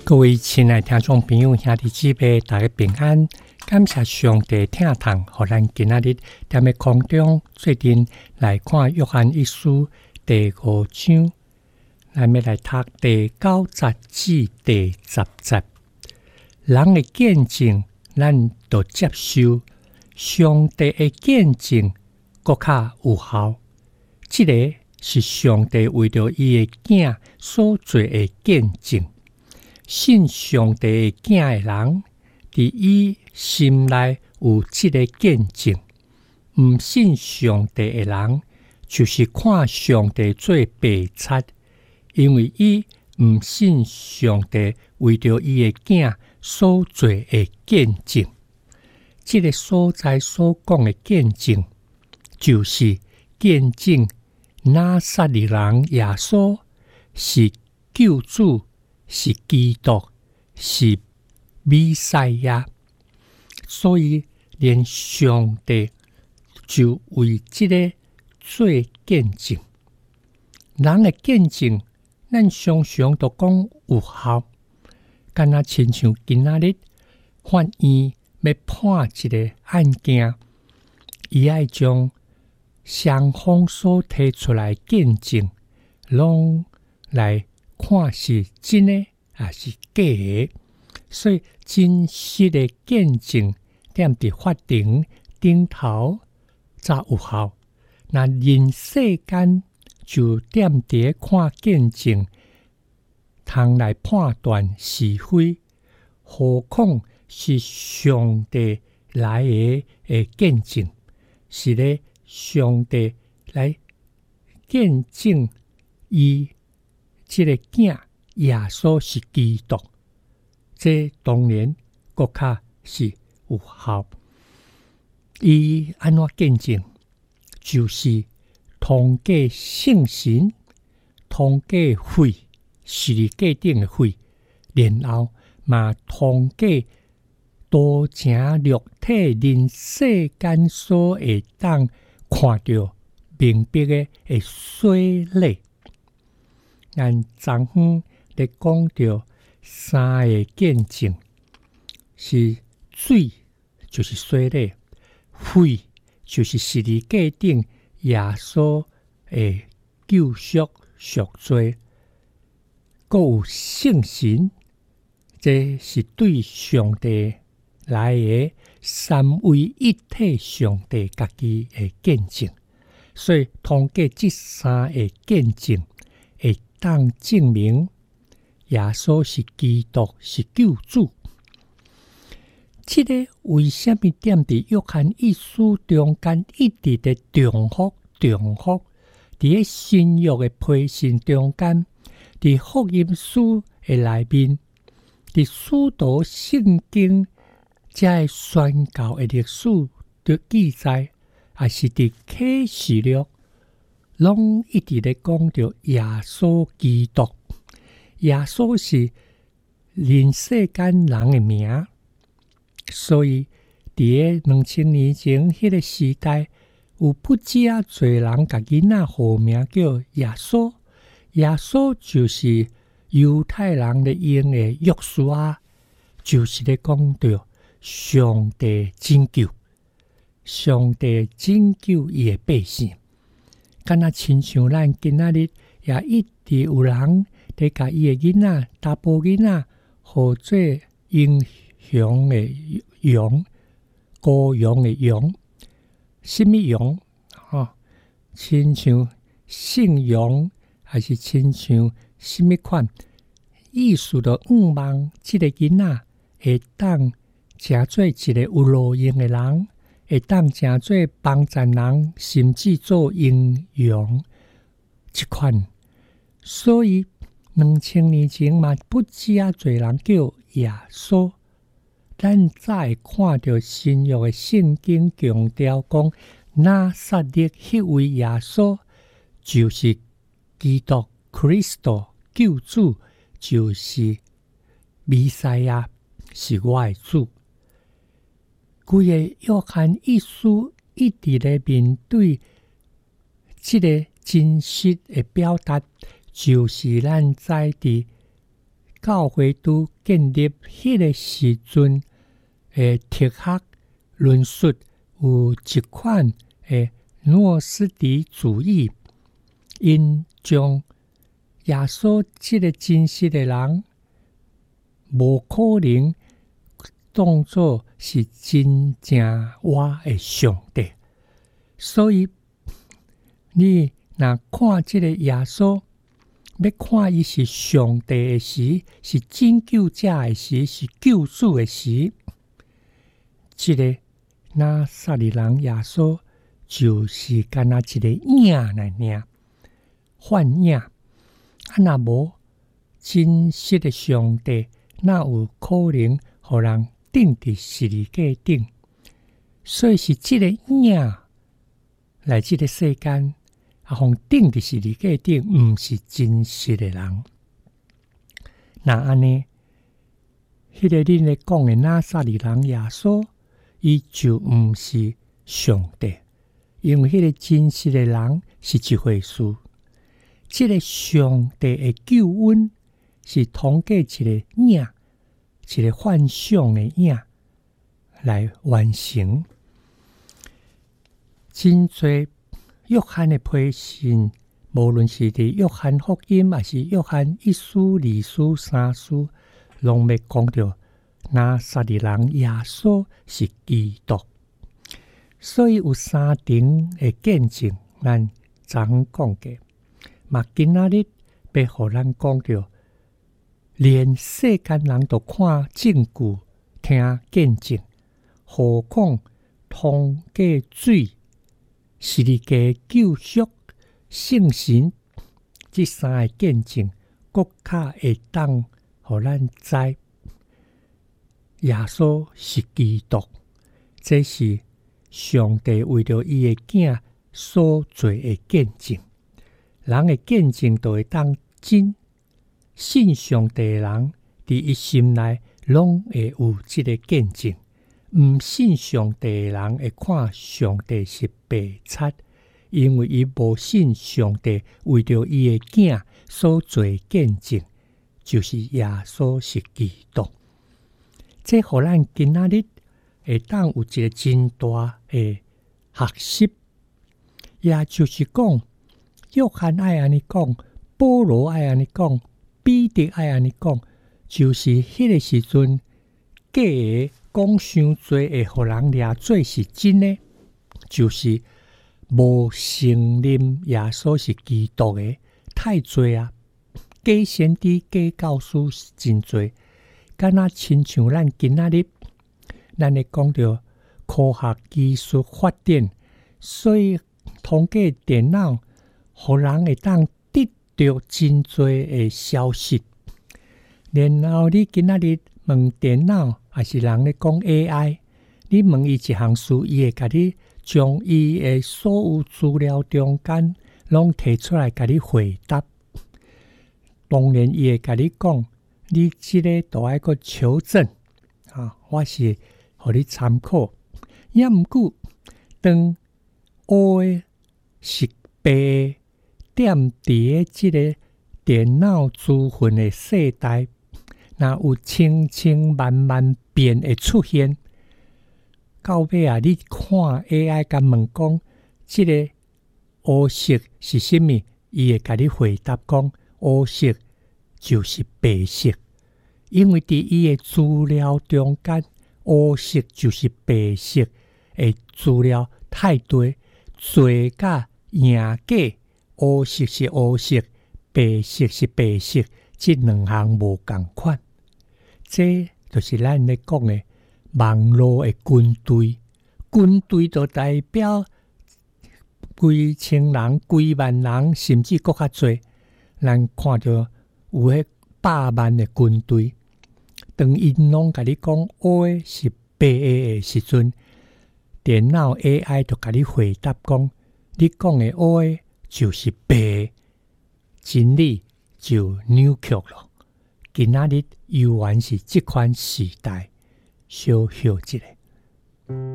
各位亲爱听众朋友、兄弟姊妹，大家平安！感谢上帝听堂，互咱今仔日踮咧空中做阵来看约翰一书第5章，咱要来读第90至第10节。人的见证，咱就接受；上帝的见证，搁较有效。这个是上帝为着伊的囝所做的见证。信上帝的囝的人，伫伊心内有这个见证；毋信上帝的人，就是看上帝做白贼，因为伊毋信上帝为着伊的囝所做的见证。这个所在所讲的见证，就是见证拿撒勒人耶稣是救主。是基督，是弥赛亚，所以连上帝就为这个做见证。人的见证，咱常常都讲有效，敢若亲像今仔日法院要判一个案件，伊爱将双方所提出来见证，拢来看是真的还是假的，所以真实的见证踮伫法庭顶头才有效。那人世间就踮伫看见证，通来判断是非，何况是上帝来的见证，是咧上帝来见证伊。这个囝耶稣是基督，这当然更较是有效。伊安怎见证？就是通过圣神，通过血，是界顶的血，然后嘛通过多正肉体人世间所会当看到明白的水泪。咱昨昏咧讲到三个见证，是水就是水咧，血就是十字架顶耶稣的救赎赎罪，还有圣神，这是对上帝来的三位一体上帝家己的见证。所以通过这三个见证，会当证明耶稣是基督，是救主。这个为什么踮伫约翰一书中间一直的重复？伫咧新约的批信中间，伫福音书的内面，伫使徒圣经才会宣教的历史的记载，也是伫启示录。拢一直咧讲到耶稣基督，耶稣是人世间人的名，所以伫个2000年前迄个时代，有不止啊侪人甲囡仔号名叫耶稣。耶稣就是犹太人咧用的约书亚，就是咧讲到上帝拯救，上帝拯救伊的百姓。敢若亲像咱今仔日也一直有人伫甲伊的囡仔、查甫囡仔，号做英雄的羊、羔羊的羊，什么羊？亲像圣羊，还是亲像什么款？意思就望这个囡仔会当成做一个有路用的人。会当成做帮助人，甚至做英雄这款，所以2000年前嘛，不止啊侪人叫耶稣。咱早会看到新约的圣经强调讲，拿撒勒迄位耶稣就是基督 Christ 救主，就是弥赛亚，是我的主。规个约翰一书一直咧面对这个真实的表达，就是咱在伫教会都建立迄个时阵的哲学论述有一款的诺斯底主义，因将耶稣这个真实的人无可能当作是真正活的上帝，所以你若看这个耶稣，要看伊是上帝的时，是拯救者的时，是救主的时，这个拿撒勒人耶稣就是干那一个影来尔，幻影。若无真实的上帝，哪有可能互人钉伫十字架顶？所以是这个影来这个世间，互钉伫十字架顶，毋是真实的人。那安尼，迄个恁咧讲的拿撒勒人耶稣，伊就毋是上帝，因为迄个真实的人是一回事。这个上帝的救恩是通过一个影，一个幻想的影来完成。真侪约翰的批信，无论是伫约翰福音，还是约翰一书、二书、三书，拢要讲到拿撒勒人耶稣是基督。所以有三重的见证，咱昨讲过。嘛，今仔日要互咱讲到，连世间人都看证据、听见证，何况通过水、十字架救赎、圣神这三个见证，更较会当互咱知耶稣是基督，这是上帝为着伊的囝所做的见证。人的见证就会当真，信上帝的人伫伊心内拢会有这个见证。毋信上帝的人会看上帝是白贼，因为伊无信上帝为着伊的囝所做见证，就是耶稣是基督。这互咱今仔日会当有一个真大的学习，也就是讲。约翰爱安尼讲，保罗爱安尼讲，彼得爱安尼讲，就是迄个时阵，假的讲伤多会互人掠做是真的，就是无承认耶稣是基督的太多啊！假先知、假教师是真多，敢若亲像咱今仔日，咱会讲到科学技术发展，所以通过电脑。互人会当得到真多的消息，然后你今仔日问电脑，还是人咧讲 AI， 你问伊一项事，伊会甲你将伊的所有资料中间拢提出来甲你回答。当然，伊会甲你讲，你即个都爱个求证啊，我是互你参考。也毋过，当黑的是白的。踮伫个即个电脑资讯的世代，若有千千万万变会出现，到尾啊，你看 AI 甲问讲，即个黑色是啥物？伊会甲你回答讲，黑色就是白色，因为伫伊的资料中间，黑色就是白色的资料太多，做甲赢假。黑色是黑色，白色是白色，这两项无共款。这就是咱咧讲的网络的军队，军队就代表几千人、几万人，甚至更较多。咱看到有迄百万的军队，当因拢甲你讲黑是白的时阵，电脑 AI 就甲你回答讲，你讲的黑就是白，真理就扭曲了。今仔日犹原是这款时代，小小一个。